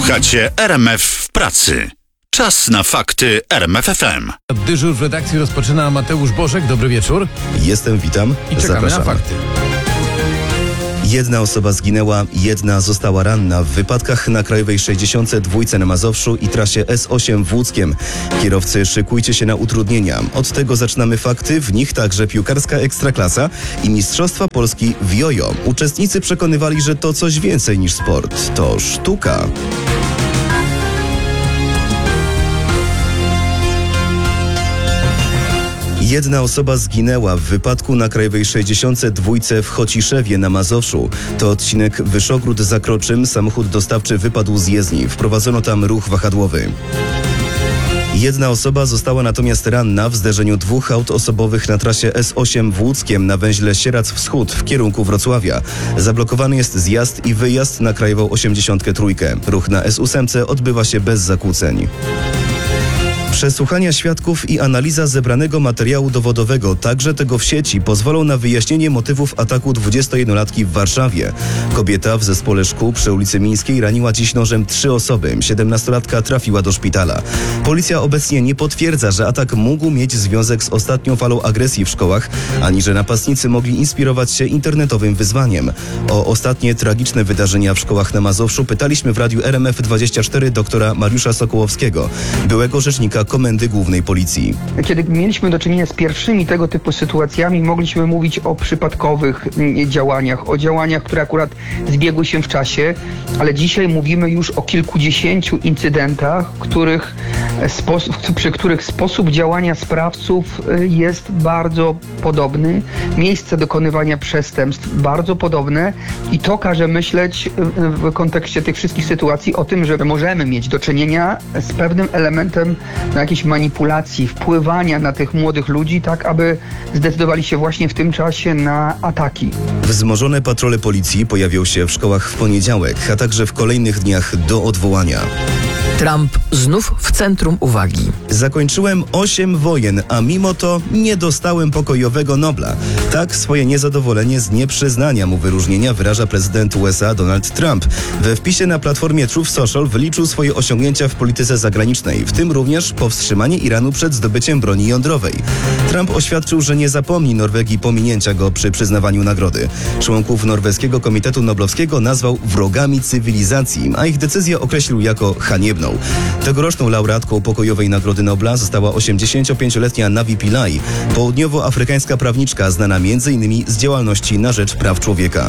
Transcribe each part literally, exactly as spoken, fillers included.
Słuchacie R M F w pracy. Czas na fakty R M F F M. Dyżur w redakcji rozpoczyna Mateusz Bożek. Dobry wieczór. Jestem, witam. I czekamy Zapraszam. na fakty. Jedna osoba zginęła, jedna została ranna w wypadkach na Krajowej sześćdziesiątce dwa na Mazowszu i trasie S osiem w Łódzkiem. Kierowcy, szykujcie się na utrudnienia. Od tego zaczynamy fakty, w nich także piłkarska Ekstraklasa i Mistrzostwa Polski w jojo. Uczestnicy przekonywali, że to coś więcej niż sport. To sztuka. Jedna osoba zginęła w wypadku na Krajowej sześćdziesiątce dwa w Chociszewie na Mazowszu. To odcinek Wyszogród-Zakroczym. Samochód dostawczy wypadł z jezdni. Wprowadzono tam ruch wahadłowy. Jedna osoba została natomiast ranna w zderzeniu dwóch aut osobowych na trasie S osiem w Łódzkiem na węźle Sieradz Wschód w kierunku Wrocławia. Zablokowany jest zjazd i wyjazd na Krajową osiemdziesiątkę trzy. Ruch na S osiem odbywa się bez zakłóceń. Przesłuchania świadków i analiza zebranego materiału dowodowego, także tego w sieci, pozwolą na wyjaśnienie motywów ataku dwudziestojednolatki w Warszawie. Kobieta w zespole szkół przy ulicy Mińskiej raniła dziś nożem trzy osoby. siedemnastolatka trafiła do szpitala. Policja obecnie nie potwierdza, że atak mógł mieć związek z ostatnią falą agresji w szkołach, ani że napastnicy mogli inspirować się internetowym wyzwaniem. O ostatnie tragiczne wydarzenia w szkołach na Mazowszu pytaliśmy w Radiu R M F dwadzieścia cztery doktora Mariusza Sokołowskiego, byłego rzecznika Komendy Głównej Policji. Kiedy mieliśmy do czynienia z pierwszymi tego typu sytuacjami, mogliśmy mówić o przypadkowych działaniach, o działaniach, które akurat zbiegły się w czasie, ale dzisiaj mówimy już o kilkudziesięciu incydentach, których sposób, przy których sposób działania sprawców jest bardzo podobny, miejsce dokonywania przestępstw bardzo podobne i to każe myśleć w kontekście tych wszystkich sytuacji o tym, że możemy mieć do czynienia z pewnym elementem na jakiejś manipulacji, wpływania na tych młodych ludzi, tak aby zdecydowali się właśnie w tym czasie na ataki. Wzmożone patrole policji pojawią się w szkołach w poniedziałek, a także w kolejnych dniach do odwołania. Trump znów w centrum uwagi. Zakończyłem osiem wojen, a mimo to nie dostałem pokojowego Nobla. Tak swoje niezadowolenie z nieprzyznania mu wyróżnienia wyraża prezydent U S A Donald Trump. We wpisie na platformie Truth Social wyliczył swoje osiągnięcia w polityce zagranicznej, w tym również powstrzymanie Iranu przed zdobyciem broni jądrowej. Trump oświadczył, że nie zapomni Norwegii pominięcia go przy przyznawaniu nagrody. Członków Norweskiego Komitetu Noblowskiego nazwał wrogami cywilizacji, a ich decyzję określił jako haniebną. Tegoroczną laureatką pokojowej Nagrody Nobla została osiemdziesięciopięcioletnia Navi Pillay, południowoafrykańska prawniczka znana między innymi z działalności na rzecz praw człowieka.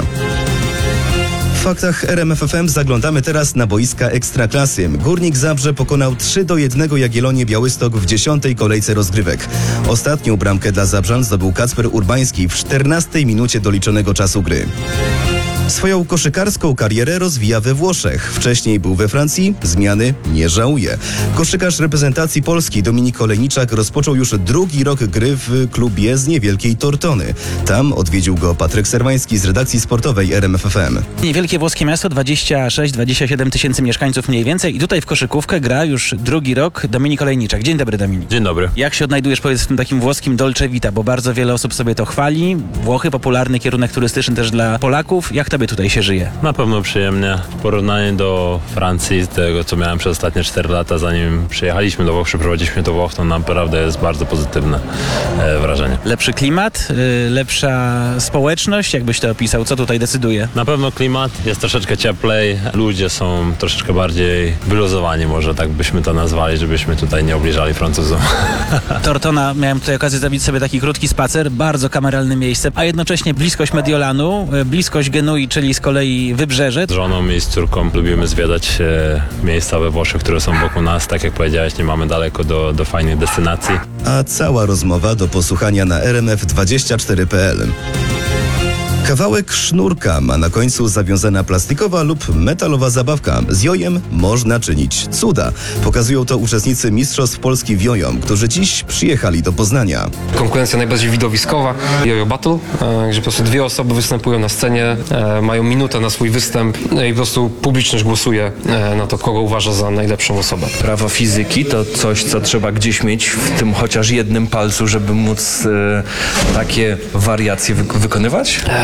W faktach R M F F M zaglądamy teraz na boiska Ekstraklasy. Górnik Zabrze pokonał trzy do jednego Jagiellonię Białystok w dziesiątej kolejce rozgrywek. Ostatnią bramkę dla Zabrzan zdobył Kacper Urbański w czternastej minucie doliczonego czasu gry. Swoją koszykarską karierę rozwija we Włoszech. Wcześniej był we Francji, zmiany nie żałuje. Koszykarz reprezentacji Polski Dominik Olejniczak rozpoczął już drugi rok gry w klubie z niewielkiej Tortony. Tam odwiedził go Patryk Serwański z redakcji sportowej R M F F M. Niewielkie włoskie miasto, dwadzieścia sześć do dwudziestu siedmiu tysięcy mieszkańców mniej więcej i tutaj w koszykówkę gra już drugi rok Dominik Olejniczak. Dzień dobry, Dominik. Dzień dobry. Jak się odnajdujesz, powiedz, w tym takim włoskim Dolce Vita, bo bardzo wiele osób sobie to chwali. Włochy, popularny kierunek turystyczny też dla Polaków. Jak tobie tutaj się żyje? Na pewno przyjemnie. W porównaniu do Francji, tego co miałem przez ostatnie cztery lata, zanim przyjechaliśmy do Włoch, przeprowadziliśmy do Włoch, to naprawdę jest bardzo pozytywne e, wrażenie. Lepszy klimat, y, lepsza społeczność, jakbyś to opisał? Co tutaj decyduje? Na pewno klimat jest troszeczkę cieplej, ludzie są troszeczkę bardziej wyluzowani, może tak byśmy to nazwali, żebyśmy tutaj nie obliżali Francuzom. Tortona, miałem tutaj okazję zrobić sobie taki krótki spacer, bardzo kameralne miejsce, a jednocześnie bliskość Mediolanu, bliskość Genui, czyli z kolei Wybrzeże. Z żoną i z córką lubimy zwiedzać e, miejsca we Włoszech, które są wokół nas. Tak jak powiedziałeś, nie mamy daleko do, do fajnych destynacji. A cała rozmowa do posłuchania na R M F dwadzieścia cztery kropka p l. Kawałek sznurka ma na końcu zawiązana plastikowa lub metalowa zabawka. Z jojem można czynić cuda. Pokazują to uczestnicy Mistrzostw Polski w jojo, którzy dziś przyjechali do Poznania. Konkurencja najbardziej widowiskowa, jojo battle, gdzie po prostu dwie osoby występują na scenie, mają minutę na swój występ i po prostu publiczność głosuje na to, kogo uważa za najlepszą osobę. Prawo fizyki to coś, co trzeba gdzieś mieć w tym chociaż jednym palcu, żeby móc e, takie wariacje wy- wykonywać?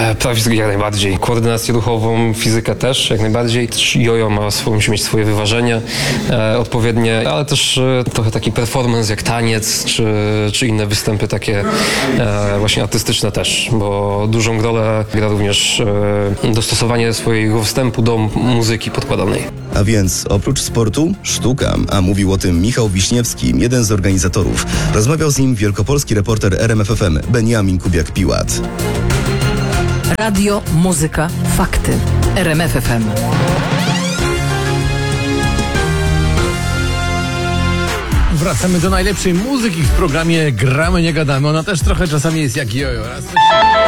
Prawisk jak najbardziej. Koordynację ruchową, fizykę też jak najbardziej. Też jojo ma swoje, musi mieć swoje wyważenie e, odpowiednie, ale też e, trochę taki performance jak taniec, czy, czy inne występy takie e, właśnie artystyczne też, bo dużą rolę gra również e, dostosowanie swojego wstępu do muzyki podkładanej. A więc oprócz sportu, sztuka, a mówił o tym Michał Wiśniewski, jeden z organizatorów. Rozmawiał z nim wielkopolski reporter R M F F M Beniamin Kubiak-Piłat. Radio, muzyka, fakty. R M F F M. Wracamy do najlepszej muzyki w programie Gramy, nie gadamy. Ona też trochę czasami jest jak jojo. Raz coś się...